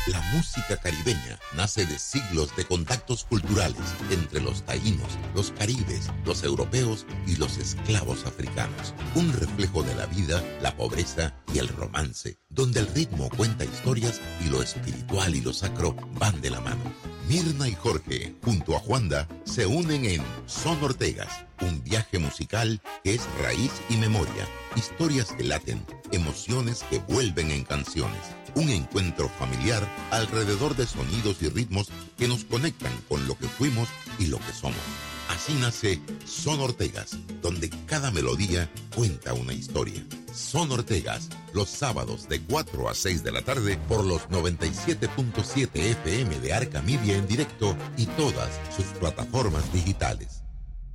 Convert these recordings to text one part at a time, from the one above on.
La música caribeña nace de siglos de contactos culturales entre los taínos, los caribes, los europeos y los esclavos africanos. Un reflejo de la vida, la pobreza y el romance, donde el ritmo cuenta historias y lo espiritual y lo sacro van de la mano. Mirna y Jorge, junto a Juanda, se unen en Son Ortegas, un viaje musical que es raíz y memoria, historias que laten, emociones que vuelven en canciones. Un encuentro familiar alrededor de sonidos y ritmos que nos conectan con lo que fuimos y lo que somos. Así nace Son Ortegas, donde cada melodía cuenta una historia. Son Ortegas, los sábados de 4 a 6 de la tarde por los 97.7 FM de Arca Media en directo y todas sus plataformas digitales.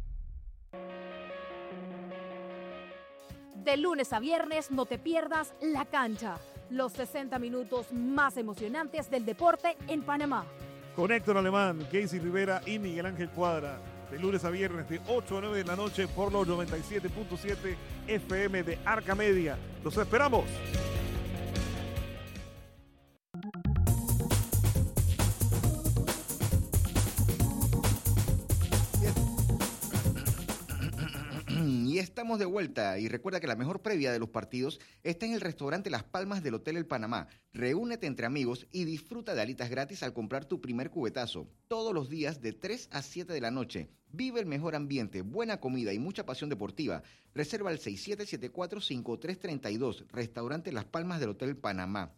De lunes a viernes no te pierdas La Cancha, los 60 minutos más emocionantes del deporte en Panamá. Con Héctor Alemán, Casey Rivera y Miguel Ángel Cuadra. De lunes a viernes de 8 a 9 de la noche por los 97.7 FM de Arca Media. ¡Los esperamos! Y estamos de vuelta. Y recuerda que la mejor previa de los partidos está en el restaurante Las Palmas del Hotel El Panamá. Reúnete entre amigos y disfruta de alitas gratis al comprar tu primer cubetazo. Todos los días de 3 a 7 de la noche. Vive el mejor ambiente, buena comida y mucha pasión deportiva. Reserva al 6774-5332. Restaurante Las Palmas del Hotel Panamá.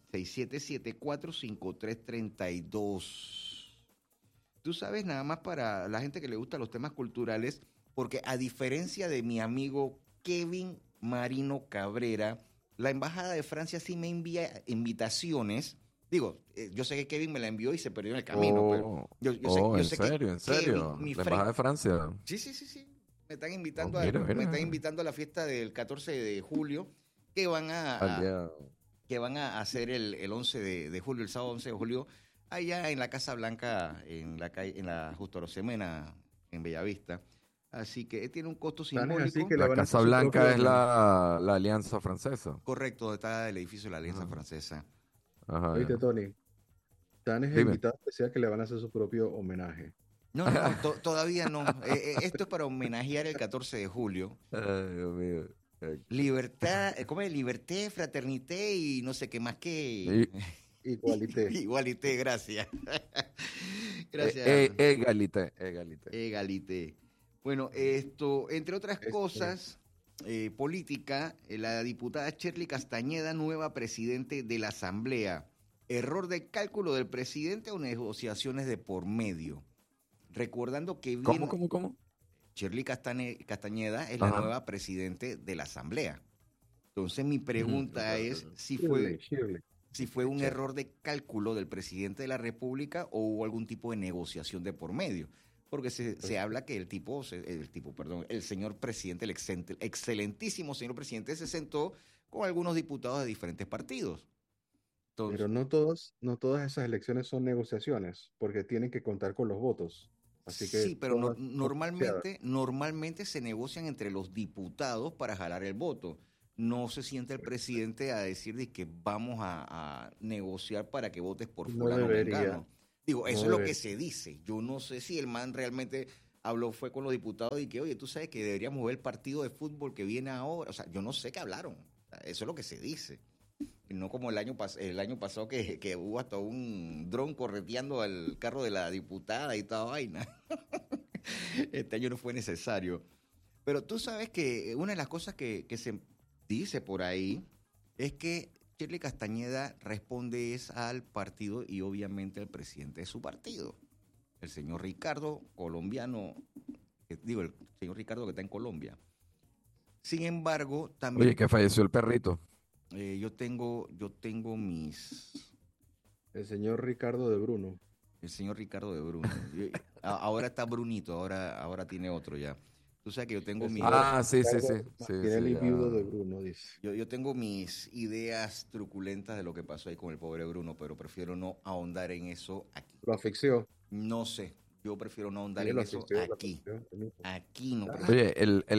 6774-5332. Tú sabes, nada más para la gente que le gusta los temas culturales, porque a diferencia de mi amigo Kevin Marino Cabrera, la Embajada de Francia sí me envía invitaciones. Digo, yo sé que Kevin me la envió y se perdió en el camino. Pero yo sé ¿En serio? Kevin, ¿La Embajada de Francia? Sí. Me están invitando, mira. Me están invitando a la fiesta del 14 de julio, que van a hacer el 11 de julio, el sábado 11 de julio, allá en la Casa Blanca, en la Justo Arosemena, en Bellavista. Así que tiene un costo simbólico. La Casa Blanca es la Alianza Francesa. Correcto, donde está el edificio de la Alianza Francesa. Ajá. Oíste, Tony, Tan es el invitado especial que le van a hacer su propio homenaje. No, todavía no. Esto es para homenajear el 14 de julio. Ay, Dios mío. Libertad, ¿cómo es? Liberté, fraternité y no sé qué más que... Igualité. Igualité, gracias. Gracias. Egalité. Bueno, entre otras cosas, política, la diputada Shirley Castañeda, nueva presidente de la Asamblea. Error de cálculo del presidente o negociaciones de por medio. Recordando que... ¿Cómo? Shirley Castañeda es la nueva presidente de la Asamblea. Entonces mi pregunta es si fue un error de cálculo del presidente de la República o hubo algún tipo de negociación de por medio. Porque se habla que el señor presidente, el excelentísimo señor presidente, se sentó con algunos diputados de diferentes partidos. Entonces, pero no todas esas elecciones son negociaciones, porque tienen que contar con los votos. Así que sí, pero normalmente se negocian entre los diputados para jalar el voto. No se siente el presidente a decir de que vamos a negociar para que votes por fulano o mengano. Digo, eso es lo que se dice. Yo no sé si el man realmente fue con los diputados y que, oye, tú sabes que deberíamos ver el partido de fútbol que viene ahora. O sea, yo no sé qué hablaron. Eso es lo que se dice. Y no como el año pasado que hubo hasta un dron correteando al carro de la diputada y toda vaina. Este año no fue necesario. Pero tú sabes que una de las cosas que se dice por ahí es que Shirley Castañeda responde al partido y obviamente al presidente de su partido, el señor Ricardo, colombiano, el señor Ricardo que está en Colombia. Sin embargo, también... Oye, que falleció el perrito. Yo tengo mis... El señor Ricardo de Bruno. El señor Ricardo de Bruno. Ahora está Brunito, ahora tiene otro ya. Tú sabes que yo tengo mis... sí. Tiene el viudo de Bruno, dice. Yo tengo mis ideas truculentas de lo que pasó ahí con el pobre Bruno, pero prefiero no ahondar en eso aquí. ¿Lo asfixió? No sé. Yo prefiero no ahondar en eso aquí. Aquí no. Oye,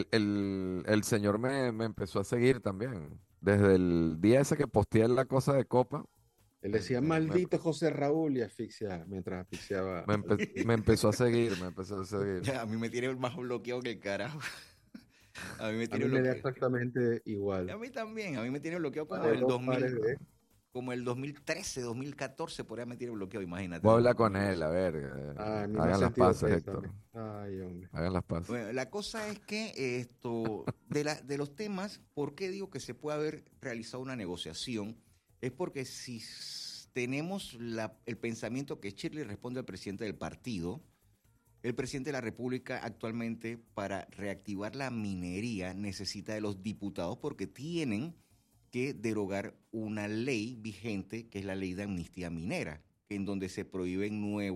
el señor me empezó a seguir también. Desde el día ese que posteé la cosa de Copa, Él decía, Me, me- maldito José Raúl, y asfixia, mientras asfixiaba. me empezó a seguir, me empezó a seguir. Ya, a mí me tiene más bloqueado que el carajo. A mí me A tiene mí me da bloqueado. exactamente A igual. mí también, a mí me tiene bloqueado como Vale, el dos pares 2000, de... como el 2013, 2014, por ahí me tiene bloqueado, imagínate. Voy a No, hablar con no él, sé. a ver, Ah, ni me ha hagan las sentido paces, Héctor, pésame. Ay, hombre. hagan las paces. Bueno, la cosa es que de los temas, ¿por qué digo que se puede haber realizado una negociación? Es porque si tenemos el pensamiento que Shirley responde al presidente del partido, el presidente de la República actualmente para reactivar la minería necesita de los diputados porque tienen que derogar una ley vigente que es la ley de amnistía minera, en donde se prohíben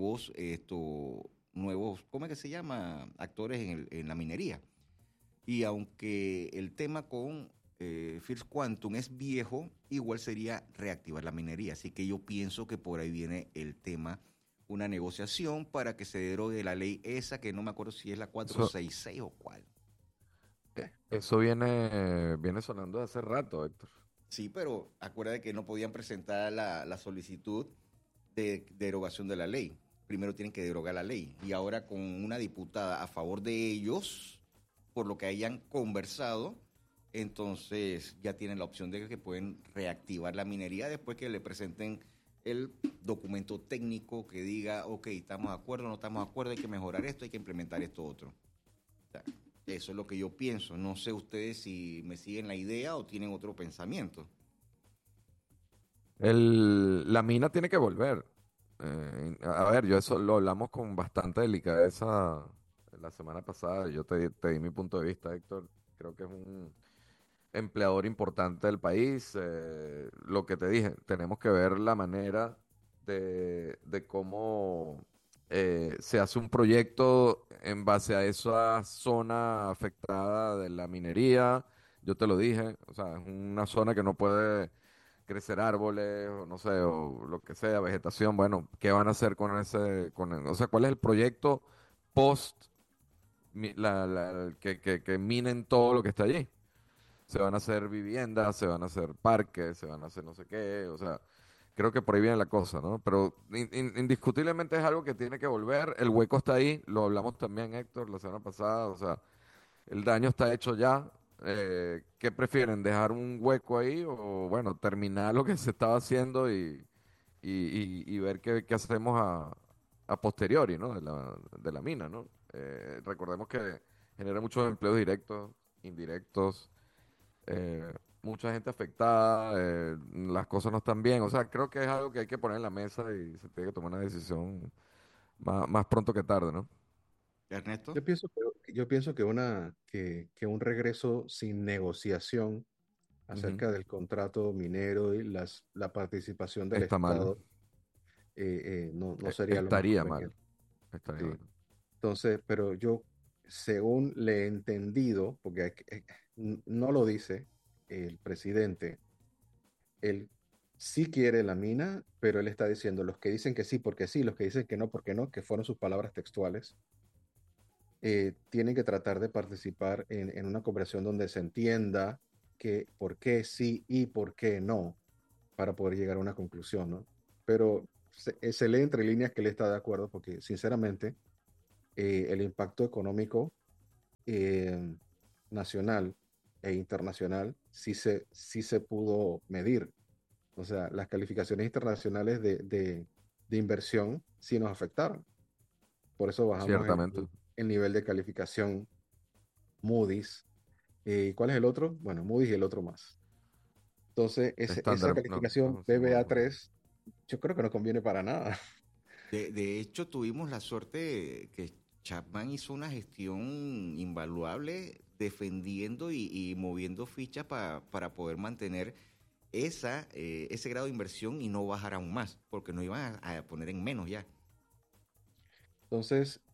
nuevos, ¿cómo es que se llama? Actores en la minería. Y aunque el tema con First Quantum es viejo, igual sería reactivar la minería. Así que yo pienso que por ahí viene el tema, una negociación para que se derogue la ley esa, que no me acuerdo si es la Eso, 466 o cuál. eso viene sonando hace rato, Héctor. Sí, pero acuérdate que no podían presentar la solicitud de derogación de la ley. Primero tienen que derogar la ley. Y ahora con una diputada a favor de ellos, por lo que hayan conversado, entonces ya tienen la opción de que pueden reactivar la minería después que le presenten el documento técnico que diga, ok, estamos de acuerdo, no estamos de acuerdo, hay que mejorar esto, hay que implementar esto otro. O sea, eso es lo que yo pienso. No sé ustedes si me siguen la idea o tienen otro pensamiento. La mina tiene que volver. A ver, yo eso lo hablamos con bastante delicadeza la semana pasada. Yo te di mi punto de vista, Héctor. Creo que es un empleador importante del país. Lo que te dije, tenemos que ver la manera de cómo se hace un proyecto en base a esa zona afectada de la minería. Yo te lo dije, o sea, es una zona que no puede crecer árboles, o no sé, o lo que sea, vegetación. Bueno, ¿qué van a hacer con o sea, cuál es el proyecto post que minen todo lo que está allí? Se van a hacer viviendas, se van a hacer parques, se van a hacer no sé qué, o sea, creo que por ahí viene la cosa, ¿no? Pero indiscutiblemente es algo que tiene que volver, el hueco está ahí, lo hablamos también, Héctor, la semana pasada, o sea, el daño está hecho ya. ¿Qué prefieren? ¿Dejar un hueco ahí o, bueno, terminar lo que se estaba haciendo y ver qué hacemos a posteriori, ¿no? De la mina, ¿no? Recordemos que genera muchos empleos directos, indirectos, mucha gente afectada, las cosas no están bien. O sea, creo que es algo que hay que poner en la mesa y se tiene que tomar una decisión más pronto que tarde, ¿no? Ernesto. Yo pienso que un regreso sin negociación Ujú. acerca del contrato minero y la participación del Está mal. Estado no sería lo más Estaría mal. conveniente. Estaría Sí. mal. Entonces, pero yo, según le he entendido, porque no lo dice el presidente, él sí quiere la mina, pero él está diciendo los que dicen que sí porque sí, los que dicen que no porque no, que fueron sus palabras textuales, tienen que tratar de participar en una conversación donde se entienda que por qué sí y por qué no, para poder llegar a una conclusión, ¿no? Pero se lee entre líneas que él está de acuerdo, porque sinceramente el impacto económico eh, nacional e internacional sí se pudo medir. O sea, las calificaciones internacionales de inversión sí nos afectaron. Por eso bajamos Ciertamente. el nivel de calificación Moody's. ¿Cuál es el otro? Bueno, Moody's y el otro más. Entonces, esa Estándar, no, calificación no sé, BBA3, yo creo que no conviene para nada. De hecho, tuvimos la suerte que Chapman hizo una gestión invaluable defendiendo y moviendo fichas para poder mantener ese grado de inversión y no bajar aún más, porque nos iban a poner en menos ya. Entonces,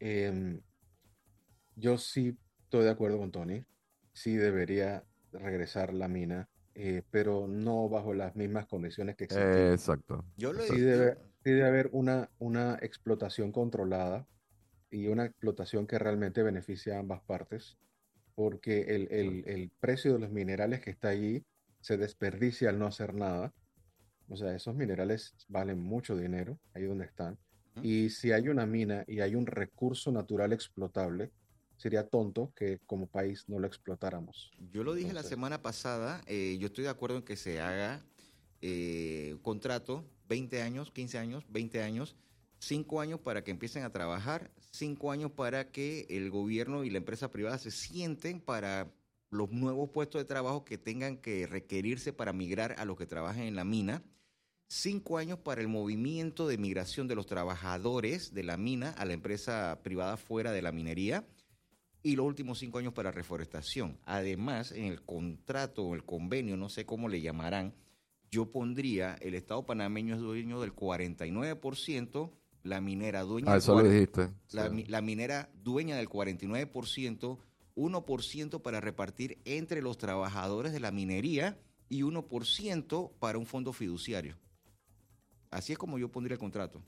yo sí estoy de acuerdo con Tony. Sí debería regresar la mina, pero no bajo las mismas condiciones que existían. exacto, Yo lo Sí he, yo, debe, sí debe haber una explotación controlada y una explotación que realmente beneficie a ambas partes, porque el precio de los minerales que está allí se desperdicia al no hacer nada. O sea, esos minerales valen mucho dinero, ahí donde están. ¿Mm? Y si hay una mina y hay un recurso natural explotable, sería tonto que como país no lo explotáramos. Yo lo dije la Entonces, semana pasada, yo estoy de acuerdo en que se haga un contrato, 20 años, 15 años, 20 años, 5 años para que empiecen a trabajar, 5 años para que el gobierno y la empresa privada se sienten para los nuevos puestos de trabajo que tengan que requerirse para migrar a los que trabajen en la mina, 5 años para el movimiento de migración de los trabajadores de la mina a la empresa privada fuera de la minería, y los últimos 5 años para reforestación. Además, en el contrato o el convenio, no sé cómo le llamarán, yo pondría el Estado panameño es dueño del 49%, la minera dueña Ah, del eso lo dijiste. la minera dueña del 49%, 1% para repartir entre los trabajadores de la minería y 1% para un fondo fiduciario. Así es como yo pondría el contrato.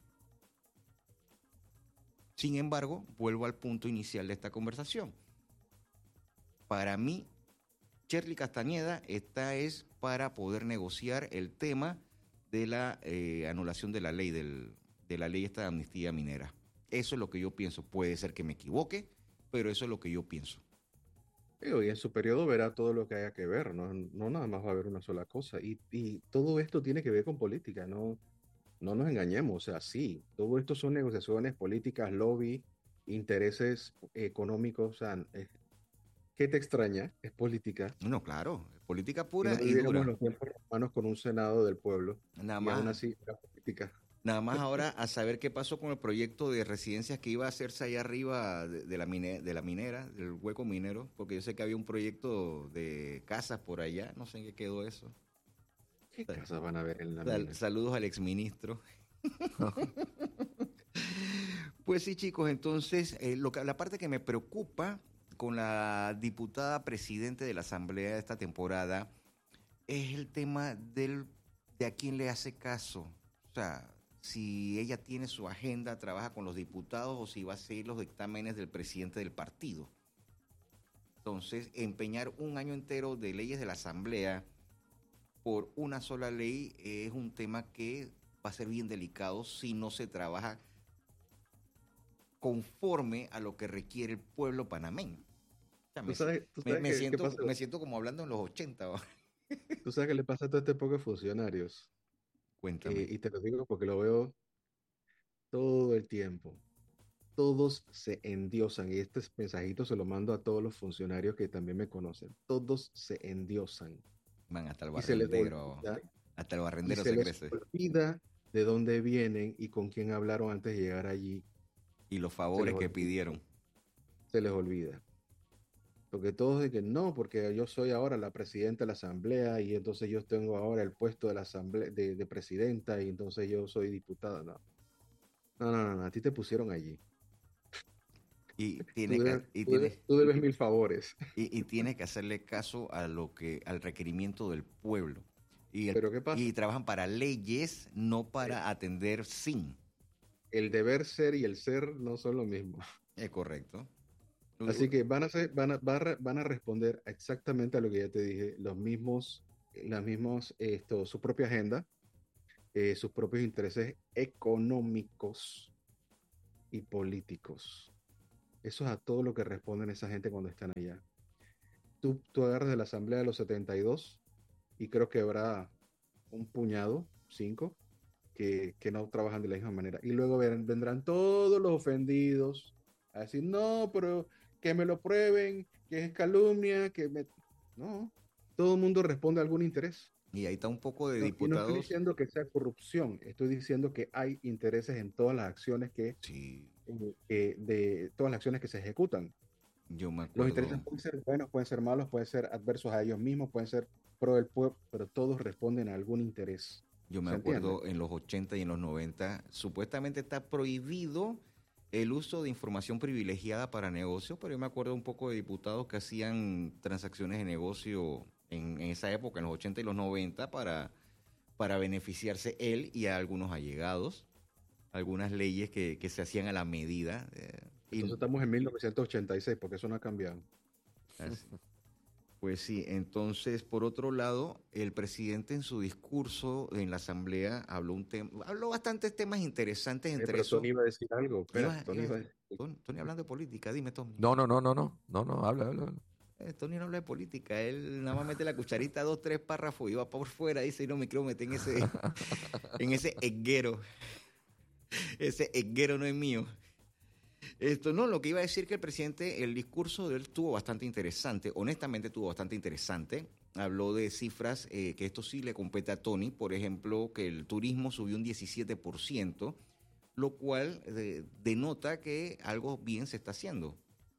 Sin embargo, vuelvo al punto inicial de esta conversación. Para mí, Cherly Castañeda es para poder negociar el tema de la anulación de la ley de la ley esta de amnistía minera. Eso es lo que yo pienso. Puede ser que me equivoque, pero eso es lo que yo pienso. digo, y en su periodo verá todo lo que haya que ver, no, no nada más va a haber una sola cosa. Y todo esto tiene que ver con política, no, no nos engañemos, o sea, sí, todo esto son negociaciones políticas, lobby, intereses económicos, o sea, ¿qué te extraña? Es política. No, claro, política Y no pura y viviéramos en dura. los tiempos romanos con un senado del pueblo, Nada y aún más, así era política. nada más ahora a saber qué pasó con el proyecto de residencias que iba a hacerse allá arriba de la minera, del hueco minero, porque yo sé que había un proyecto de casas por allá, no sé en qué quedó eso. ¿Qué casas van a ver en la mina? Saludos al exministro. Pues sí, chicos, entonces la parte que me preocupa con la diputada presidente de la Asamblea de esta temporada es el tema de a quién le hace caso. O sea, si ella tiene su agenda, trabaja con los diputados o si va a seguir los dictámenes del presidente del partido. Entonces, empeñar un año entero de leyes de la Asamblea por una sola ley es un tema que va a ser bien delicado si no se trabaja conforme a lo que requiere el pueblo panameño. O sea, Tú sabes qué pasa? me siento como hablando en los 80. ¿Va? Tú sabes qué le pasa a todo este poco de funcionarios. Cuéntame. Y te lo digo porque lo veo todo el tiempo. Todos se endiosan, y este mensajito se lo mando a todos los funcionarios que también me conocen. Todos se endiosan. Man, hasta el Y se les barrendero, olvida, hasta el y barrendero se se les crece. olvida de dónde vienen y con quién hablaron antes de llegar allí. Y los Se favores les que olvida. pidieron. Se les olvida. Porque todos dicen no, porque yo soy ahora la presidenta de la asamblea y entonces yo tengo ahora el puesto de la asamblea de presidenta y entonces yo soy diputada. No, no, no, no, no, a ti te pusieron allí. Y Tú tiene que, debes, tú debes, tú debes mil favores. y tiene que hacerle caso a al requerimiento del pueblo. Pero ¿qué pasa? Y trabajan para leyes, no para atender sin. El deber ser y el ser no son lo mismo. Es correcto. Así que van a responder exactamente a lo que ya te dije, las mismos, su propia agenda, sus propios intereses económicos y políticos. Eso es a todo lo que responden esa gente cuando están allá. Tú agarras de la Asamblea de los 72 y creo que habrá un puñado, 5, que no trabajan de la misma manera. Y luego vendrán todos los ofendidos a decir, no, pero que me lo prueben, que es calumnia, No, todo el mundo responde a algún interés. Y ahí está un poco de No, y no estoy diputados. diciendo que sea corrupción, estoy diciendo que hay intereses en todas las acciones Sí, de todas las acciones que se ejecutan. yo me Los intereses acuerdo. pueden ser buenos, pueden ser malos, pueden ser adversos a ellos mismos, pueden ser pro del pueblo, pero todos responden a algún interés. Yo me ¿Se entiende? acuerdo en los 80 y en los 90, supuestamente está prohibido el uso de información privilegiada para negocios, pero yo me acuerdo un poco de diputados que hacían transacciones de negocio en esa época, en los 80 y los 90, para beneficiarse él y a algunos allegados, algunas leyes que se hacían a la medida. Entonces estamos en 1986, porque eso no ha cambiado. Así. Pues sí, entonces, por otro lado, el presidente en su discurso en la asamblea habló bastantes temas interesantes, entre Pero esos. Tony iba a decir algo. Espérate, Tony Iba, iba a decir. Tony hablando de política, dime, Tony. No, habla. Tony no habla de política, él nada más mete la cucharita, 2, 3 párrafos y va por fuera, dice, y no me quiero meter en ese eguero. Ese eguero no es mío. Lo que iba a decir que el presidente, el discurso de él estuvo bastante interesante, honestamente estuvo bastante interesante. Habló de cifras que esto sí le compete a Tony, por ejemplo, que el turismo subió un 17%, lo cual denota que algo bien se está haciendo.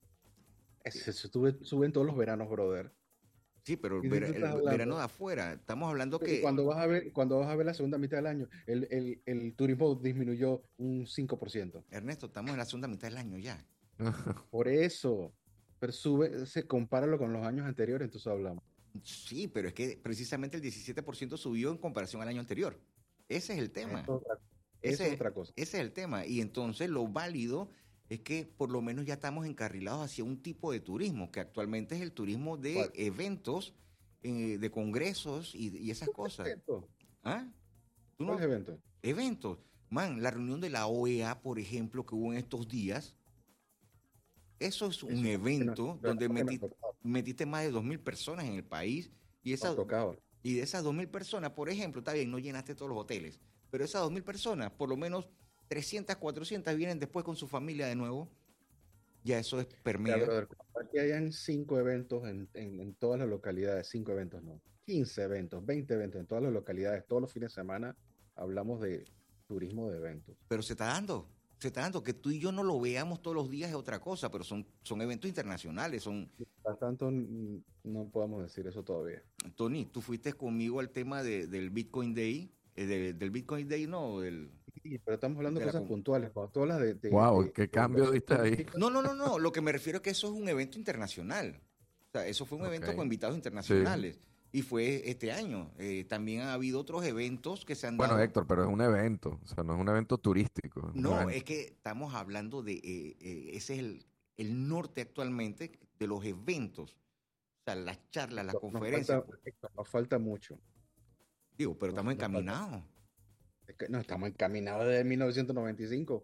Suben todos los veranos, brother. Sí, pero ¿Y de qué estás el hablando? verano de afuera, estamos hablando Pero que... cuando vas a ver la segunda mitad del año, el turismo disminuyó un 5%. Ernesto, estamos en la segunda mitad del año ya. Por eso, pero compáralo con los años anteriores, entonces hablamos. Sí, pero es que precisamente el 17% subió en comparación al año anterior. Ese es el tema. Eso es otra cosa. Ese es el tema. Y entonces lo válido es que por lo menos ya estamos encarrilados hacia un tipo de turismo, que actualmente es el turismo de ¿Cuál? eventos, de congresos y esas cosas. ¿Evento? ¿Ah? ¿Tú ¿Cuál no? evento? Eventos. Man, la reunión de la OEA, por ejemplo, que hubo en estos días, eso es un evento donde metiste más de 2.000 personas en el país y de esas 2.000 personas, por ejemplo, está bien, no llenaste todos los hoteles, pero esas 2.000 personas, por lo menos 300, 400 vienen después con su familia de nuevo. Ya eso es permeable. Aquí hayan 5 eventos en todas las localidades, 5 eventos no, 15 eventos, 20 eventos en todas las localidades, todos los fines de semana hablamos de turismo de eventos. Pero se está dando, que tú y yo no lo veamos todos los días es otra cosa, pero son eventos internacionales, Por tanto, no podemos decir eso todavía. Tony, tú fuiste conmigo al tema del Bitcoin Day, del Bitcoin Day, no, Sí, pero estamos hablando de cosas puntuales. Cuando tú hablas Wow, qué cambio diste ahí. No, lo que me refiero es que eso es un evento internacional. O sea, eso fue un evento con invitados internacionales. Sí. Y fue este año. También ha habido otros eventos que se han dado. Bueno, Héctor, pero es un evento, o sea, no es un evento turístico. No, es que estamos hablando de, ese es el norte actualmente de los eventos. O sea, las charlas, las conferencias. Nos falta mucho. Digo, pero estamos encaminados. No, estamos encaminados desde 1995.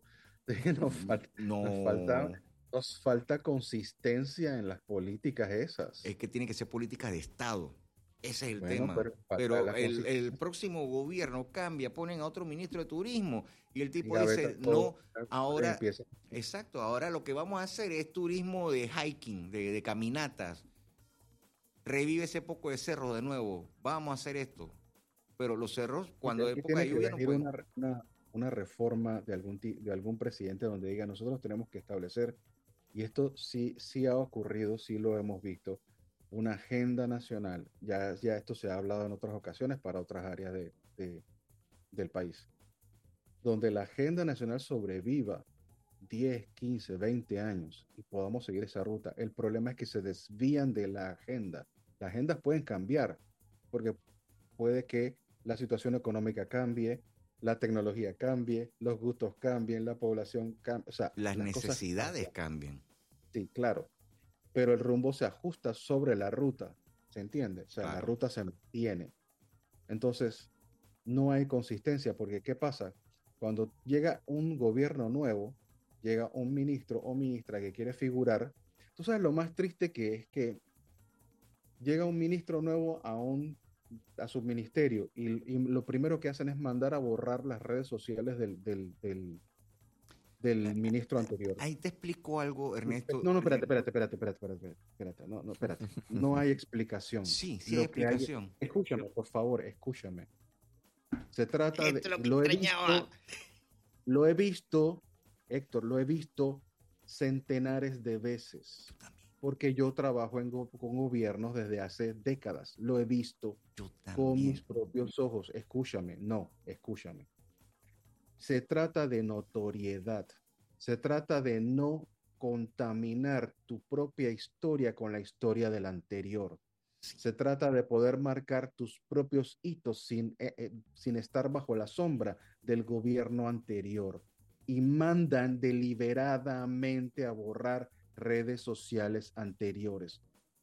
Nos falta consistencia en las políticas esas. Es que tiene que ser política de Estado. Ese es el tema. Pero el próximo gobierno cambia, ponen a otro ministro de turismo y el tipo dice, no, ahora, exacto, ahora lo que vamos a hacer es turismo de hiking, de caminatas. Revive ese poco de cerro de nuevo. Vamos a hacer esto. Pero los cerros, cuando hay época de lluvia, no pueden. Una reforma de algún presidente donde diga, nosotros tenemos que establecer, y esto sí ha ocurrido, sí lo hemos visto, una agenda nacional. Ya esto se ha hablado en otras ocasiones para otras áreas del país, donde la agenda nacional sobreviva 10, 15, 20 años y podamos seguir esa ruta. El problema es que se desvían de la agenda. Las agendas pueden cambiar, porque puede que la situación económica cambie, la tecnología cambie, los gustos cambien, la población cambie. O sea, las necesidades cambian. Sí, claro. Pero el rumbo se ajusta sobre la ruta, ¿se entiende? O sea, claro. La ruta se mantiene. Entonces, no hay consistencia, porque ¿qué pasa? Cuando llega un gobierno nuevo, llega un ministro o ministra que quiere figurar, tú sabes lo más triste que es que llega un ministro nuevo a su ministerio y lo primero que hacen es mandar a borrar las redes sociales del ministro anterior. Ahí te explico algo, Ernesto. No, espérate. No, espérate. No hay explicación. Sí, hay explicación. Escúchame, por favor, escúchame. Se trata de... Lo he visto, Héctor, lo he visto centenares de veces. Porque yo trabajo con gobiernos desde hace décadas. Lo he visto con mis propios ojos. Escúchame. Se trata de notoriedad. Se trata de no contaminar tu propia historia con la historia del anterior. Se trata de poder marcar tus propios hitos sin estar bajo la sombra del gobierno anterior. Y mandan deliberadamente a borrar redes sociales anteriores.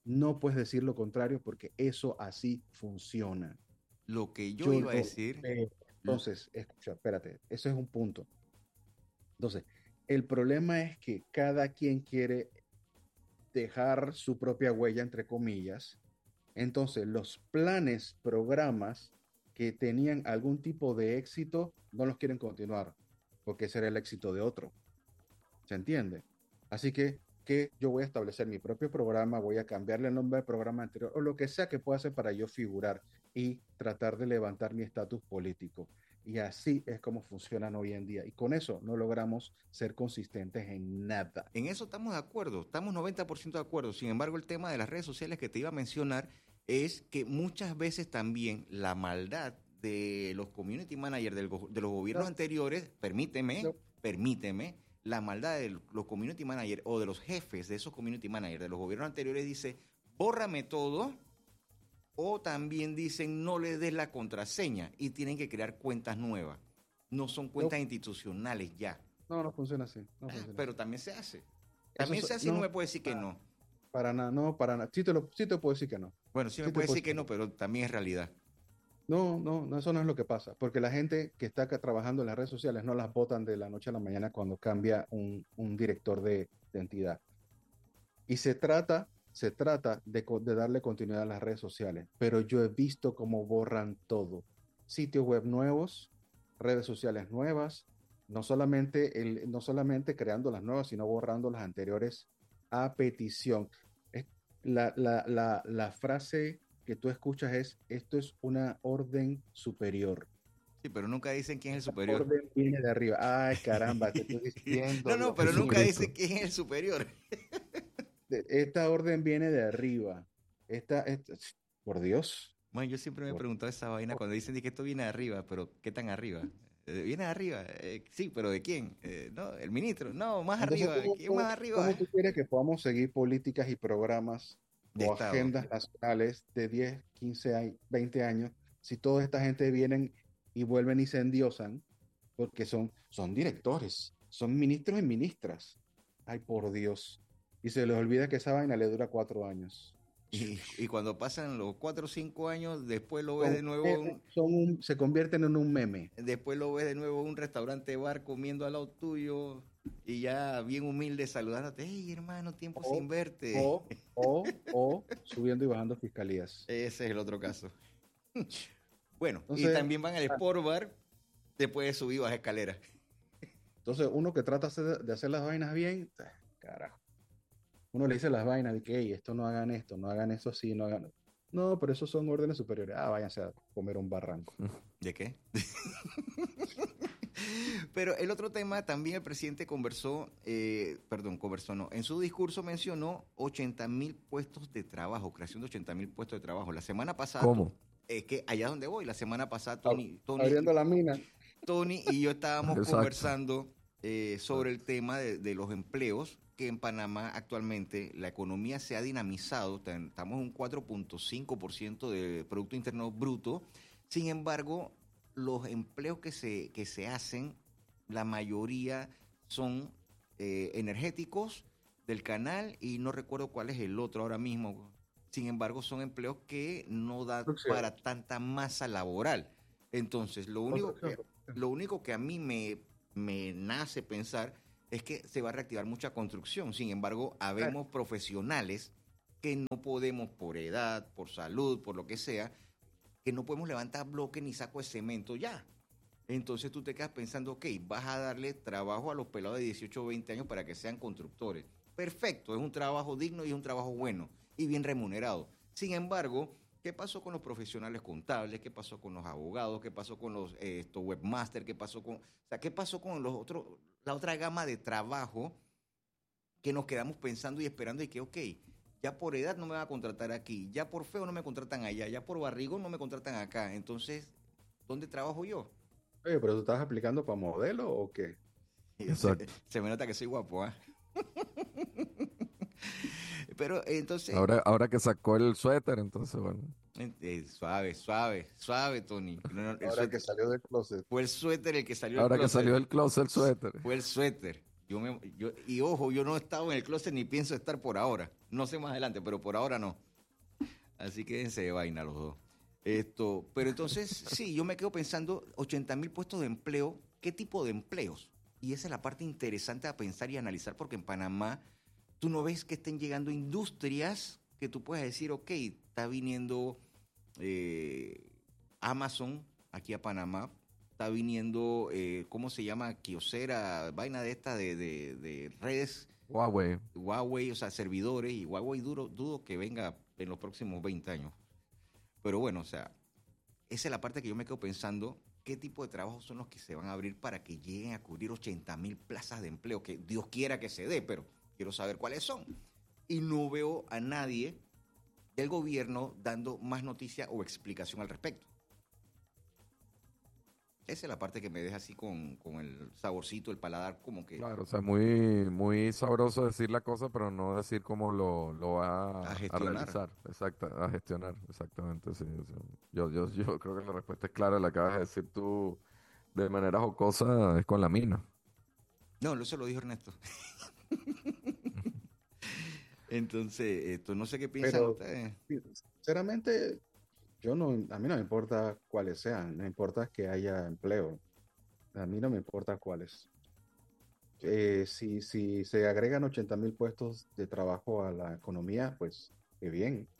no puedes decir lo contrario porque eso así funciona. Lo que yo iba a lo decir, veo. Entonces, escucha, espérate, eso es un punto. Entonces, el problema es que cada quien quiere dejar su propia huella, entre comillas. Entonces, los planes, programas que tenían algún tipo de éxito, no los quieren continuar, porque ese era el éxito de otro. ¿Se entiende? Así que yo voy a establecer mi propio programa, voy a cambiarle el nombre del programa anterior, o lo que sea que pueda hacer para yo figurar y tratar de levantar mi estatus político. Y así es como funcionan hoy en día. Y con eso no logramos ser consistentes en nada. en eso estamos de acuerdo, estamos 90% de acuerdo. Sin embargo, el tema de las redes sociales que te iba a mencionar es que muchas veces también la maldad de los community managers de los gobiernos anteriores, permíteme, la maldad de los community managers o de los jefes de esos community managers de los gobiernos anteriores dice, bórrame todo, o también dicen, no le des la contraseña y tienen que crear cuentas nuevas. No son cuentas institucionales ya. No funciona así. No funciona Pero así. también se hace. También se hace y no me puede decir que no. Para nada, no, para nada. Sí te puedo decir que no. Bueno, sí me puede decir que no, pero también es realidad. No, eso no es lo que pasa, porque la gente que está acá trabajando en las redes sociales no las botan de la noche a la mañana cuando cambia un director de entidad. Y se trata de darle continuidad a las redes sociales, pero yo he visto cómo borran todo. Sitios web nuevos, redes sociales nuevas, no solamente creando las nuevas, sino borrando las anteriores a petición. La frase que tú escuchas es, esto es una orden superior. Sí, pero nunca dicen quién es el superior. La orden viene de arriba. Ay, caramba, te estoy diciendo. No, pero nunca dicen quién es el superior. Esta orden viene de arriba. Por Dios. Bueno, yo siempre me he preguntado esa vaina cuando dicen que esto viene de arriba, pero ¿qué tan arriba? ¿Viene de arriba? Sí, pero ¿de quién? No, el ministro. No, más Entonces, arriba. ¿Quién más arriba? ¿Cómo tú quieres que podamos seguir políticas y programas De o Estado. agendas nacionales de 10, 15, 20 años si toda esta gente vienen y vuelven y se endiosan porque son directores, son ministros y ministras? Ay, por Dios. Y se les olvida que esa vaina le dura 4 años. Y cuando pasan los 4 o 5 años, después lo ves de nuevo. Se convierten en un meme. Después lo ves de nuevo en un restaurante bar comiendo al lado tuyo y ya bien humilde saludándote. Hey, hermano, tiempo sin verte. O subiendo y bajando fiscalías. Ese es el otro caso. Bueno, Entonces, y también van al Sport Bar después de subir bajar escaleras. Entonces, uno que trata de hacer las vainas bien, carajo. Uno le dice las vainas de que, hey, esto no hagan esto, no hagan eso así, no hagan. No, pero esos son órdenes superiores. Váyanse a comer un barranco. ¿De qué? Pero el otro tema también el presidente conversó, en su discurso mencionó 80,000 puestos de trabajo, creación de 80,000 puestos de trabajo. La semana pasada. ¿Cómo? Es que allá donde voy, la semana pasada Tony Abriendo la mina. Tony y yo estábamos Exacto. conversando sobre el tema de los empleos, que en Panamá actualmente la economía se ha dinamizado, estamos en un 4.5% de Producto Interno Bruto. Sin embargo, los empleos que se hacen, la mayoría son energéticos del canal y no recuerdo cuál es el otro ahora mismo. Sin embargo, son empleos que no dan para tanta masa laboral. Entonces, lo único que a mí me nace pensar es que se va a reactivar mucha construcción. Sin embargo, habemos profesionales que no podemos, por edad, por salud, por lo que sea, que no podemos levantar bloque ni saco de cemento ya. Entonces tú te quedas pensando, ok, vas a darle trabajo a los pelados de 18 o 20 años para que sean constructores. Perfecto, es un trabajo digno y es un trabajo bueno y bien remunerado. Sin embargo, ¿qué pasó con los profesionales contables? ¿Qué pasó con los abogados? ¿Qué pasó con los webmasters? ¿Qué pasó con los otros, la otra gama de trabajo que nos quedamos pensando y esperando y que, ok, ya por edad no me van a contratar aquí, ya por feo no me contratan allá, ya por barrigón no me contratan acá. Entonces, ¿dónde trabajo yo? Oye, pero tú estás aplicando para modelo o qué? Se me nota que soy guapo, ¿ah? Pero entonces... Ahora que sacó el suéter, entonces, bueno. Suave, Tony. Ahora que salió del closet. Fue el suéter el que salió Ahora del closet. que salió del closet el suéter. Fue el suéter. Y ojo, yo no he estado en el closet ni pienso estar por ahora. No sé más adelante, pero por ahora no. Así que quédense de vaina los dos. Pero entonces, sí, yo me quedo pensando, 80,000 puestos de empleo, ¿qué tipo de empleos? Y esa es la parte interesante a pensar y analizar, porque en Panamá tú no ves que estén llegando industrias que tú puedas decir, ok, está viniendo Amazon aquí a Panamá, está viniendo, ¿cómo se llama? Kyocera, vaina de esta de redes. Huawei, o sea, servidores, y Huawei dudo que venga en los próximos 20 años. Pero bueno, o sea, esa es la parte que yo me quedo pensando, qué tipo de trabajos son los que se van a abrir para que lleguen a cubrir 80,000 plazas de empleo, que Dios quiera que se dé, pero quiero saber cuáles son. Y no veo a nadie del gobierno dando más noticia o explicación al respecto. Esa es la parte que me deja así con el saborcito, el paladar, como que... Claro, o sea, muy, muy sabroso decir la cosa, pero no decir cómo lo va A a gestionar. realizar. Exacto, a gestionar, exactamente, sí. O sea, yo creo que la respuesta es clara, la acabas de decir tú de manera jocosa, es con la mina. No, eso lo dijo Ernesto. Entonces, no sé qué piensan Pero, ustedes. sinceramente, a mí no me importa cuáles sean, me importa que haya empleo. A mí no me importa cuáles. Si se agregan 80,000 puestos de trabajo a la economía, pues qué bien.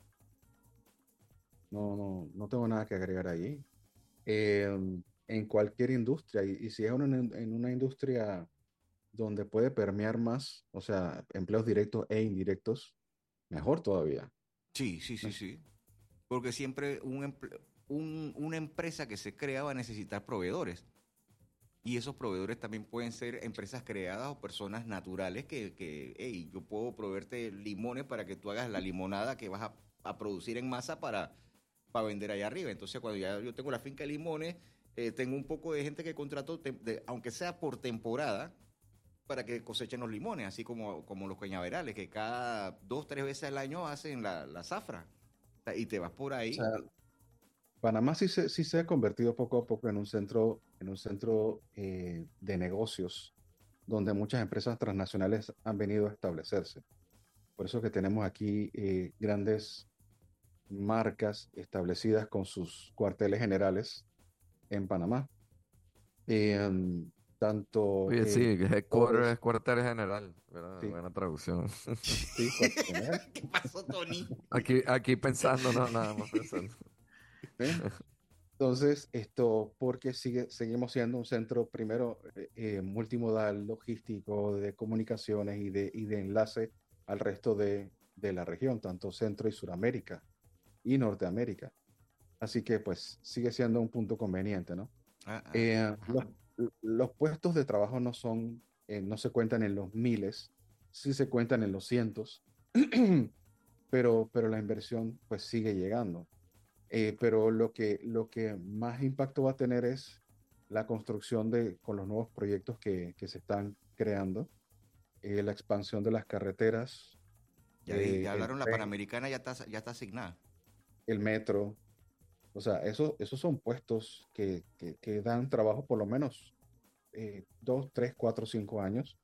No tengo nada que agregar ahí. En cualquier industria, y si es en una industria donde puede permear más, o sea, empleos directos e indirectos, mejor todavía. Sí. Porque siempre una empresa que se crea va a necesitar proveedores. Y esos proveedores también pueden ser empresas creadas o personas naturales hey, yo puedo proveerte limones para que tú hagas la limonada que vas a producir en masa para vender allá arriba. Entonces, cuando ya yo tengo la finca de limones, tengo un poco de gente que contrato, aunque sea por temporada, para que cosechen los limones, así como los cañaverales, que cada 2-3 veces al año hacen la zafra. O sea, y te vas por O ahí. sea, Panamá sí se ha convertido poco a poco en un centro de negocios donde muchas empresas transnacionales han venido a establecerse. Por eso que tenemos aquí grandes marcas establecidas con sus cuarteles generales en Panamá. Tanto Oye, sí, headquarter Ores, es cuartel general, sí, buena traducción. sí, cuartel general. ¿Qué pasó, Tony? Aquí pensando, no, nada más pensando. ¿Eh? Entonces, porque seguimos siendo un centro primero multimodal, logístico, de comunicaciones y de enlace al resto de la región, tanto Centro y Suramérica y Norteamérica. Así que pues sigue siendo un punto conveniente, ¿no? Ajá. Los puestos de trabajo no se cuentan en los miles, sí se cuentan en los cientos, pero la inversión pues sigue llegando. Pero lo que más impacto va a tener es la construcción con los nuevos proyectos que se están creando, la expansión de las carreteras, Ya el hablaron, la tren, Panamericana ya está asignada. el metro. O sea, esos son puestos que dan trabajo por lo menos 2, 3, 4, 5 años.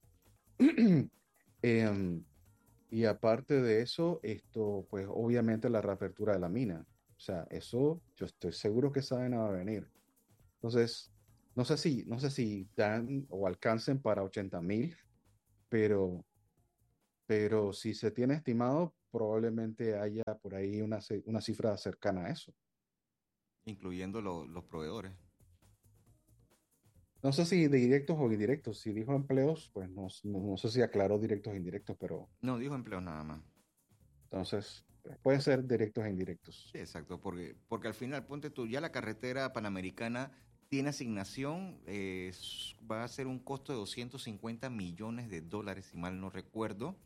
Em, y aparte de eso, pues obviamente la reapertura de la mina. O sea, eso yo estoy seguro que esa vaina va a venir. Entonces, no sé si dan o alcancen para 80,000, pero, pero si se tiene estimado, probablemente haya por ahí una cifra cercana a eso. Incluyendo los proveedores. No sé si de directos o indirectos. Si dijo empleos, pues no sé si aclaró directos e indirectos, pero No, dijo empleos nada más. entonces pueden ser directos e indirectos. Sí, exacto, porque al final, ponte tú, ya la carretera Panamericana tiene asignación, va a ser un costo de $250 millones, si mal no recuerdo.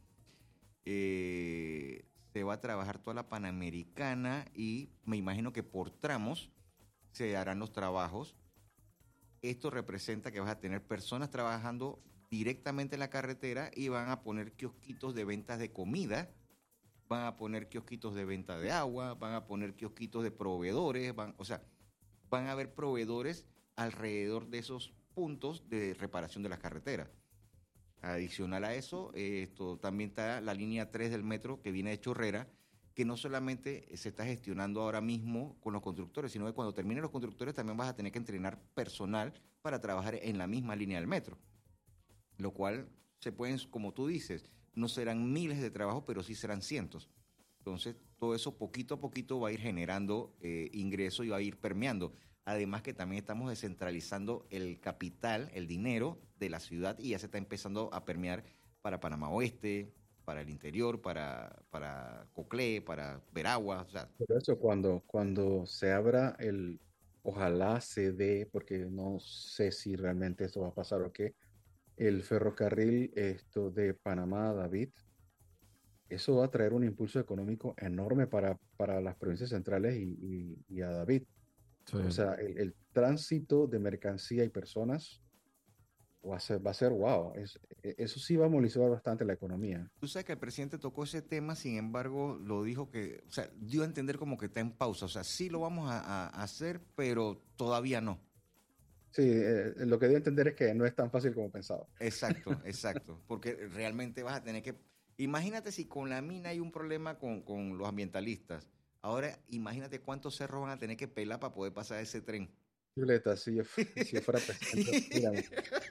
Se va a trabajar toda la Panamericana y me imagino que por tramos se harán los trabajos. Esto representa que vas a tener personas trabajando directamente en la carretera y van a poner kiosquitos de ventas de comida, van a poner kiosquitos de venta de agua, van a poner kiosquitos de proveedores, o sea, van a haber proveedores alrededor de esos puntos de reparación de las carreteras. Adicional a eso, esto también está la línea 3 del metro que viene de Chorrera, que no solamente se está gestionando ahora mismo con los constructores, sino que cuando terminen los constructores también vas a tener que entrenar personal para trabajar en la misma línea del metro, lo cual se pueden, como tú dices, no serán miles de trabajos, pero sí serán cientos. Entonces, todo eso poquito a poquito va a ir generando ingresos y va a ir permeando. Además que también estamos descentralizando el capital, el dinero de la ciudad y ya se está empezando a permear para Panamá Oeste, para el interior, para Coclé, para Veraguas. O sea, Por eso cuando se abra ojalá se dé, porque no sé si realmente esto va a pasar o qué, el ferrocarril de Panamá a David, eso va a traer un impulso económico enorme para las provincias centrales y a David. Sí. O sea, el tránsito de mercancía y personas va a ser wow. Eso sí va a movilizar bastante la economía. tú sabes que el presidente tocó ese tema, sin embargo, lo dijo que, o sea, dio a entender como que está en pausa. O sea, sí lo vamos a hacer, pero todavía no. Sí, lo que dio a entender es que no es tan fácil como pensaba. Exacto, exacto. Porque realmente vas a tener que... Imagínate si con la mina hay un problema con los ambientalistas. Ahora, imagínate cuántos cerros van a tener que pelar para poder pasar ese tren. Violeta, si yo fuera presidente, mírame,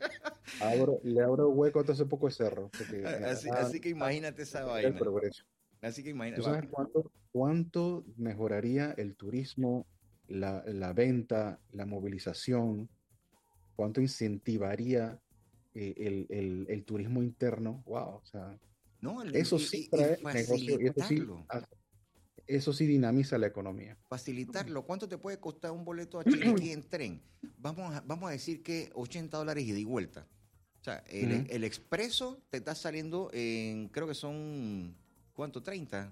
le abro hueco a todo ese poco de cerro, porque Así que imagínate esa el vaina. progreso. Así que ¿Tú imagínate. sabes cuánto mejoraría el turismo, la venta, la movilización? ¿Cuánto incentivaría el turismo interno? Wow, o sea, No, eso sí y trae negocio y facilitarlo. eso sí dinamiza la economía. Facilitarlo. ¿Cuánto te puede costar un boleto a Chiriquí en tren? Vamos a decir que $80 ida y vuelta. O sea, el expreso te está saliendo en, creo que son, ¿cuánto? 30,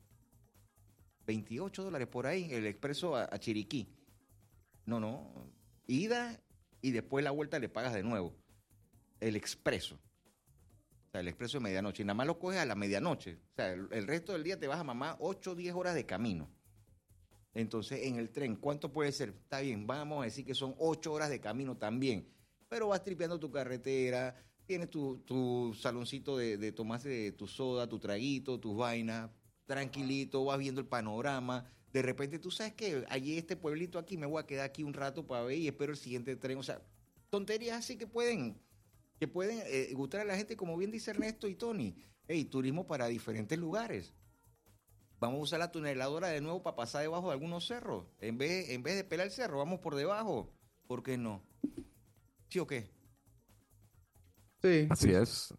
$28 por ahí, el expreso a Chiriquí. No, ida y después la vuelta le pagas de nuevo. El expreso. O sea, el expreso de medianoche. Y nada más lo coges a la medianoche. O sea, el resto del día te vas a mamar 8 o 10 horas de camino. Entonces, en el tren, ¿cuánto puede ser? Está bien, vamos a decir que son 8 horas de camino también. Pero vas tripeando tu carretera, tienes tu saloncito de tomarse tu soda, tu traguito, tus vainas, tranquilito, vas viendo el panorama. De repente, tú sabes que allí este pueblito aquí, me voy a quedar aquí un rato para ver y espero el siguiente tren. O sea, tonterías así que pueden gustar a la gente, como bien dice Ernesto y Tony. Hey, turismo para diferentes lugares. Vamos a usar la tuneladora de nuevo para pasar debajo de algunos cerros. En vez de pelar el cerro, vamos por debajo. ¿Por qué no? ¿Sí o qué? Sí, Así es.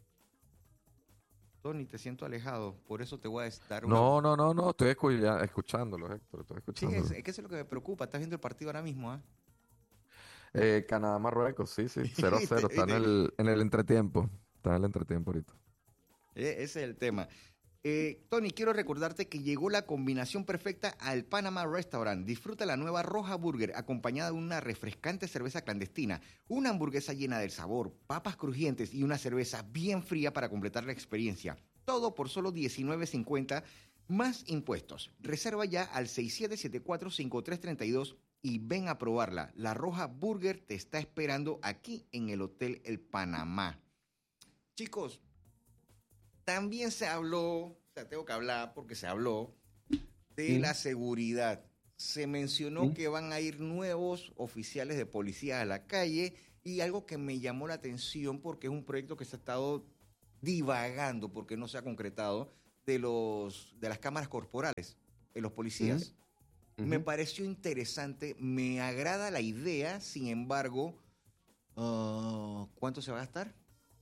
Tony, te siento alejado. Por eso te voy a dar una... No, estoy escuchándolo, Héctor, estoy Sí, escuchándolo. es que eso es lo que me preocupa. Estás viendo el partido ahora mismo, ¿ah? Canadá-Marruecos, sí, 0-0, está en el entretiempo. Está en el entretiempo ahorita. Ese es el tema. Tony, quiero recordarte que llegó la combinación perfecta al Panama Restaurant. Disfruta la nueva Roja Burger acompañada de una refrescante cerveza clandestina, una hamburguesa llena del sabor, papas crujientes y una cerveza bien fría para completar la experiencia. Todo por solo $19.50 más impuestos. Reserva ya al 6774-5332 y ven a probarla. La Roja Burger te está esperando aquí en el Hotel El Panamá. Chicos, también se habló, o sea, tengo que hablar porque se habló de la seguridad. Se mencionó que van a ir nuevos oficiales de policía a la calle y algo que me llamó la atención porque es un proyecto que se ha estado divagando porque no se ha concretado de las cámaras corporales en los policías. Me pareció interesante, me agrada la idea, sin embargo, ¿cuánto se va a gastar?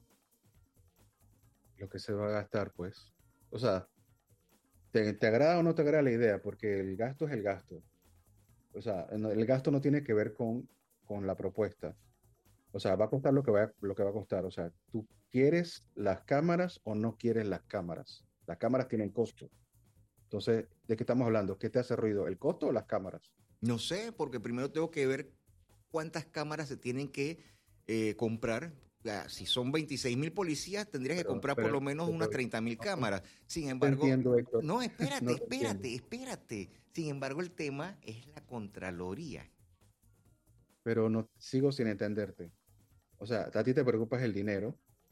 lo que se va a gastar, pues. O sea, ¿te agrada o no te agrada la idea? Porque el gasto es el gasto. O sea, el gasto no tiene que ver con la propuesta. O sea, va a costar lo que va a costar. O sea, ¿tú quieres las cámaras o no quieres las cámaras? Las cámaras tienen costo. Entonces, ¿de qué estamos hablando? ¿Qué te hace ruido? ¿El costo o las cámaras? No sé, porque primero tengo que ver cuántas cámaras se tienen que comprar. Si son 26,000 policías, tendrías que comprar por lo menos unas 30,000 cámaras. Sin embargo, te entiendo, Héctor. no, espérate, No te entiendo. espérate. Sin embargo, el tema es la Contraloría. Pero no sigo sin entenderte. O sea, a ti te preocupa el dinero,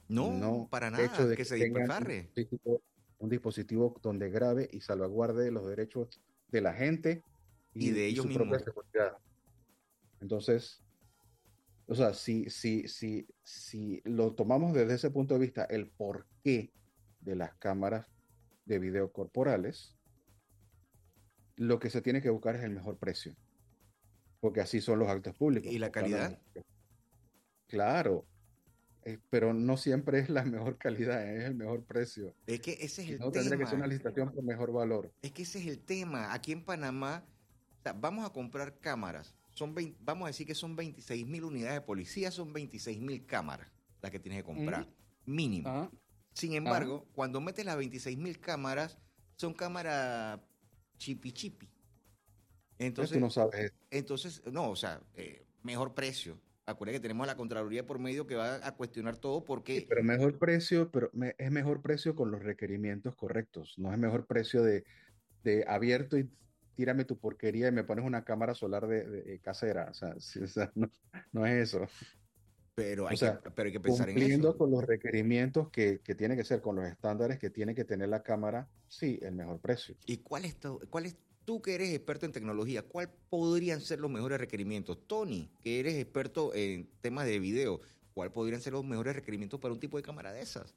No, para hecho nada, de que que se tengan despilfarre. un dispositivo donde grabe y salvaguarde los derechos de la gente Y de y ellos su propia mismos. seguridad. Entonces, o sea, si lo tomamos desde ese punto de vista, el porqué de las cámaras de video corporales, lo que se tiene que buscar es el mejor precio, porque así son los actos públicos. ¿Y la calidad? Claro, pero no siempre es la mejor calidad, es el mejor precio. Es que ese es Si el no, tendría que ser tema. una licitación por mejor valor. Es que ese es el tema. Aquí en Panamá, o sea, vamos a comprar cámaras. Vamos a decir que son 26.000 unidades de policía, son 26.000 cámaras las que tienes que comprar, mínimo. Ajá. Sin embargo, cuando metes las 26.000 cámaras, son cámaras chipi chipi. Entonces, tú no sabes. Entonces, no, o sea, mejor precio. Acuérdate que tenemos a la Contraloría por medio que va a cuestionar todo Sí, porque pero mejor precio, es mejor precio con los requerimientos correctos. No es mejor precio de abierto y tírame tu porquería y me pones una cámara solar de casera. O sea, sí, o sea, no es eso. pero O sea, pero hay que pensar en cumpliendo eso. con los requerimientos que tiene que ser, con los estándares que tiene que tener la cámara, sí, el mejor precio. ¿Y cuál es tú que eres experto en tecnología, cuál podrían ser los mejores requerimientos? Tony, que eres experto en temas de video, ¿cuál podrían ser los mejores requerimientos para un tipo de cámara de esas?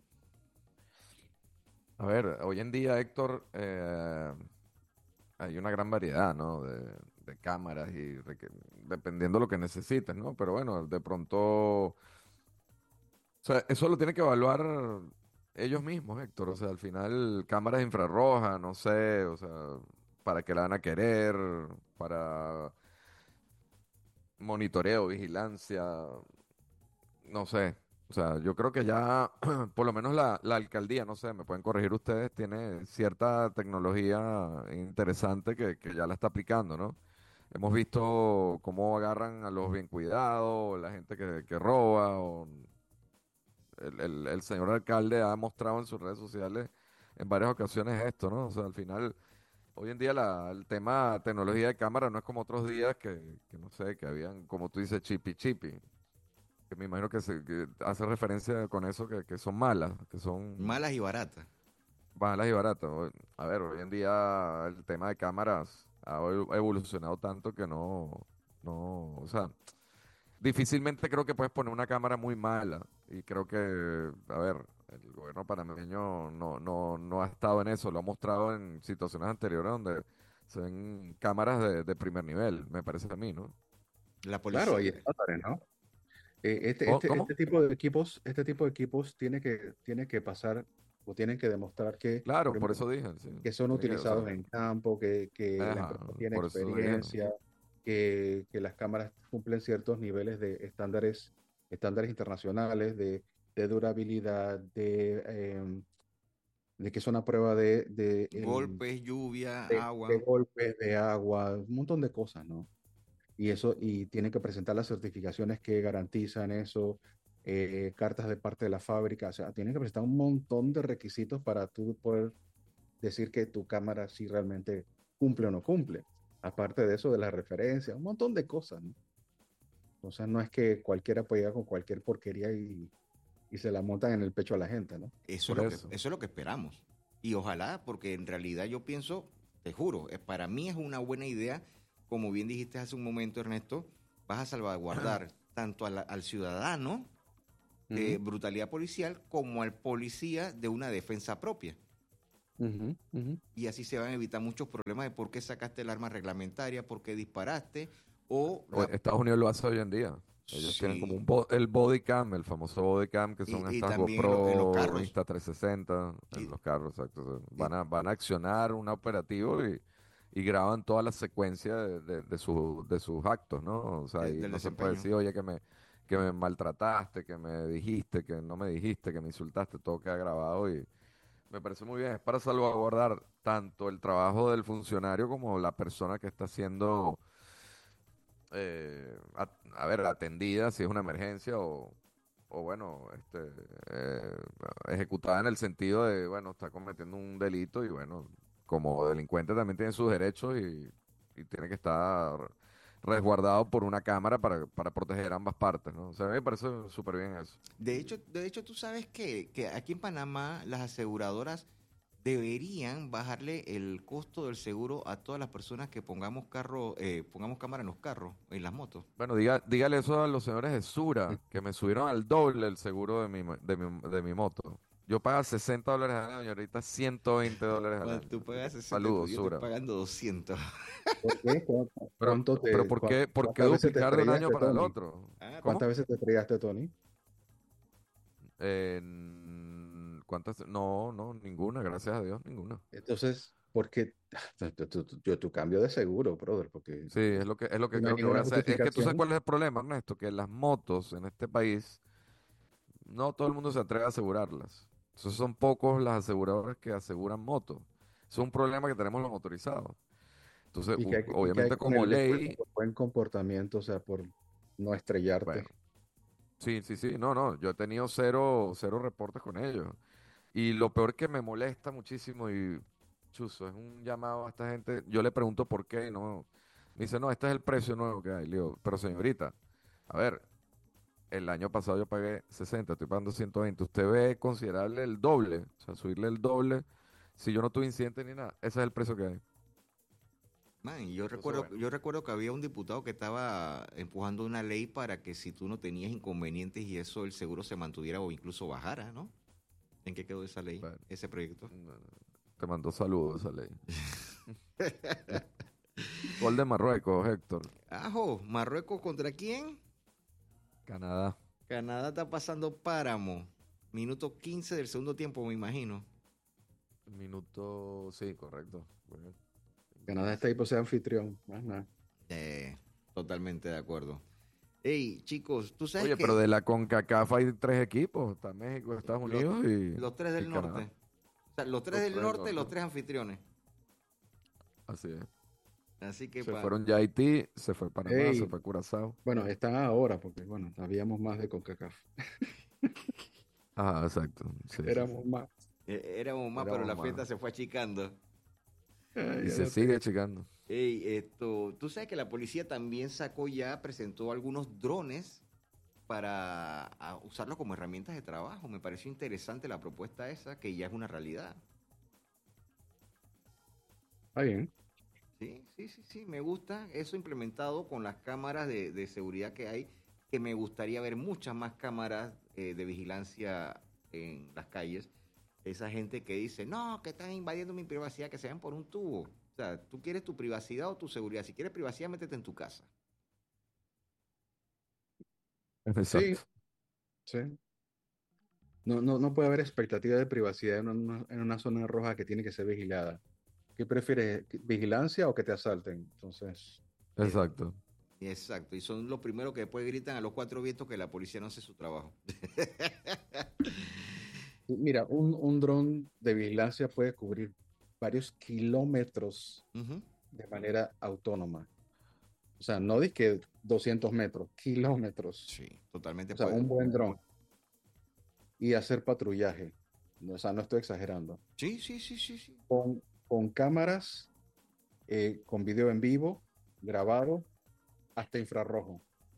A ver, hoy en día, Héctor, hay una gran variedad, ¿no? De cámaras y dependiendo de lo que necesites, ¿no? Pero bueno, de pronto, o sea, eso lo tiene que evaluar ellos mismos, Héctor. O sea, al final, cámaras infrarrojas, no sé, o sea, para qué la van a querer, para monitoreo, vigilancia, no sé. O sea, yo creo que ya, por lo menos la alcaldía, no sé, me pueden corregir ustedes, tiene cierta tecnología interesante que ya la está aplicando, ¿no? Hemos visto cómo agarran a los bien cuidados, la gente que roba, o el señor alcalde ha mostrado en sus redes sociales en varias ocasiones esto, ¿no? O sea, al final, hoy en día el tema tecnología de cámara no es como otros días que no sé, que habían, como tú dices, chipi chipi, que me imagino que hace referencia con eso que son malas, que son Malas y baratas. malas y baratas. A ver, hoy en día el tema de cámaras ha evolucionado tanto que o sea, difícilmente creo que puedes poner una cámara muy mala. Y creo que, a ver, el gobierno panameño no ha estado en eso, lo ha mostrado en situaciones anteriores donde se ven cámaras de primer nivel, me parece a mí, ¿no? La Claro, hay policía. estándares, ¿no? ¿Cómo? Este tipo de equipos tiene que pasar o tienen que demostrar Claro, por eso dije, sí. que son Tiene que, o sea, utilizados en campo, que la ajá, empresa tiene por eso dije. experiencia, que las cámaras cumplen ciertos niveles de estándares internacionales de durabilidad, de que son a prueba Golpes, lluvia, de agua. golpes, de agua, un montón de cosas, ¿no? Y eso, y tienen que presentar las certificaciones que garantizan eso, cartas de parte de la fábrica, o sea, tienen que presentar un montón de requisitos para tú poder decir que tu cámara sí realmente cumple o no cumple. Aparte de eso, de la referencia, un montón de cosas, ¿no? Entonces no es que cualquiera pueda llegar con cualquier porquería y se la montan en el pecho a la gente, ¿no? Eso es Por lo que, eso. eso es lo que esperamos. Y ojalá, porque en realidad yo pienso, te juro, para mí es una buena idea, como bien dijiste hace un momento, Ernesto, vas a salvaguardar tanto al ciudadano de Ujú, brutalidad policial como al policía de una defensa propia. ujú, ujú. Y así se van a evitar muchos problemas de por qué sacaste el arma reglamentaria, por qué disparaste, o Estados Unidos lo hace hoy en día. Ellos tienen como sí, el body cam, el famoso body cam, que son y estas también en los GoPro carros. Insta 360 Y, en los carros, exacto. O sea, y van a accionar un operativo y graban toda la secuencia de sus actos, ¿no? O sea, y del no se puede desempeño. decir, oye, que me maltrataste, que me dijiste, que no me dijiste, que me insultaste, todo queda grabado y me parece muy bien. Es para salvaguardar tanto el trabajo del funcionario como la persona que está siendo a ver, atendida si es una emergencia o bueno, eh, ejecutada en el sentido de, bueno, está cometiendo un delito y bueno, como delincuente también tiene sus derechos y tiene que estar resguardado por una cámara para proteger ambas partes, ¿no? O sea, a mí me parece súper bien eso. De hecho, tú sabes que aquí en Panamá las aseguradoras deberían bajarle el costo del seguro a todas las personas que pongamos cámara en los carros, en las motos. Bueno, dígale eso a los señores de Sura, que me subieron al doble el seguro de mi moto. Yo pagaba $60 al año y ahorita $120 al Cuando año. tú pagas 60, Saludos, yo Sura. estoy pagando 200. ¿Por qué? ¿Cuánto te, Pero ¿por qué cuántas veces te duplicar de un año estrellaste, para el Tony? otro? Ah, ¿Cómo? ¿Cuántas veces te estrellaste, Tony? ¿Cuántas? No, ninguna, gracias a Dios, ninguna. Entonces, ¿por qué tu cambio de seguro, brother? Porque Sí, es lo que no hay creo que voy ninguna a hacer. Es que tú sabes justificación. cuál es el problema, Ernesto, que las motos en este país, no todo el mundo se atreve a asegurarlas. Entonces son pocos las aseguradoras que aseguran motos. Eso es un problema que tenemos los motorizados. Entonces, Y que hay obviamente que como ponerle ley, por buen comportamiento, o sea, por no estrellarte. bueno, sí, no, yo he tenido cero reportes con ellos. Y lo peor que me molesta muchísimo y chuzo, es un llamado a esta gente. Yo le pregunto por qué, y no. Me dice, no, este es el precio nuevo que hay. Le digo, pero señorita, a ver, el año pasado yo pagué 60, estoy pagando 120. ¿Usted ve considerable el doble? O sea, subirle el doble si yo no tuve incidente ni nada. Ese es el precio que hay. Man, Bueno. yo recuerdo que había un diputado que estaba empujando una ley para que si tú no tenías inconvenientes y eso, el seguro se mantuviera o incluso bajara, ¿no? ¿En qué quedó esa ley, Bueno. ese proyecto? Te mandó saludos esa ley. Gol de Marruecos, Héctor. Ajo, ¿Marruecos contra quién? Canadá. Canadá está pasando páramo. Minuto 15 del segundo tiempo, me imagino. Minuto, sí, correcto. Muy bien. Canadá está ahí por ser anfitrión, más nada. Totalmente de acuerdo. Ey, chicos, tú sabes Oye, que pero de la CONCACAF hay 3 equipos. Está México, Estados Unidos y los tres del y Canadá. norte. O sea, los tres Los del tres del norte, los norte. 3 anfitriones. Así es. Así que Se fueron ya a Haití, se fue Panamá, Ey, se fue Curazao. bueno, están ahora, porque bueno, habíamos más de CONCACAF. Ajá, exacto. Sí. Éramos más. éramos más, pero Éramos la más. fiesta se fue achicando. Ay, Y ya se no sigue achicando. Ey, tú sabes que la policía también presentó algunos drones para usarlos como herramientas de trabajo. Me pareció interesante la propuesta esa, que ya es una realidad. Está bien. Sí, me gusta eso implementado con las cámaras de seguridad que hay, que me gustaría ver muchas más cámaras de vigilancia en las calles. Esa gente que dice, no, que están invadiendo mi privacidad, que se vayan por un tubo. O sea, tú quieres tu privacidad o tu seguridad. Si quieres privacidad, métete en tu casa. Sí, Exacto. sí. No puede haber expectativa de privacidad en una zona roja que tiene que ser vigilada. ¿Qué prefieres, vigilancia o que te asalten? Entonces, Exacto. Exacto, y son los primeros que después gritan a los 4 vientos que la policía no hace su trabajo. mira, un dron de vigilancia puede cubrir varios kilómetros Ujú. de manera autónoma. O sea, no que 200 metros, kilómetros. Sí, totalmente. O sea, un buen dron. Y hacer patrullaje. O sea, no estoy exagerando. Sí. Con cámaras, con video en vivo, grabado, hasta infrarrojo.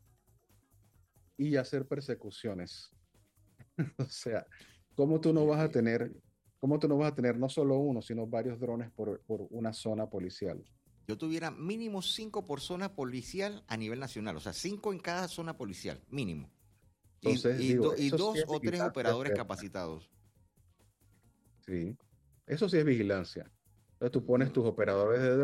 Y hacer persecuciones. O sea, ¿cómo tú no vas a tener no solo uno, sino varios drones por una zona policial? Yo tuviera mínimo 5 por zona policial a nivel nacional, o sea, 5 en cada zona policial, mínimo. Entonces, Y digo, 2 eso sí es o 3 vigilancia operadores externa. capacitados. Sí, eso sí es vigilancia. Entonces tú pones tus operadores de